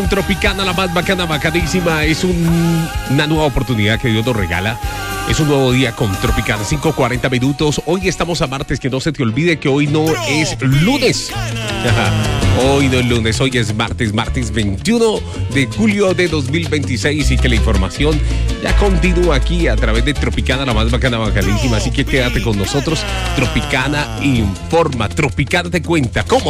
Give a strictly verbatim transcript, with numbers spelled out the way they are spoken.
Tropicana, la más bacana, bacanísima. Es un, una nueva oportunidad que Dios nos regala. Es un nuevo día con Tropicana, cinco cuarenta minutos. Hoy estamos a martes, que no se te olvide que hoy no es lunes. Hoy no es lunes, hoy es martes, martes veintiuno de julio de dos mil veintiséis. Y que la información ya continúa aquí a través de Tropicana, la más bacana, bacanísima. Así que quédate con nosotros. Tropicana informa, Tropicana te cuenta cómo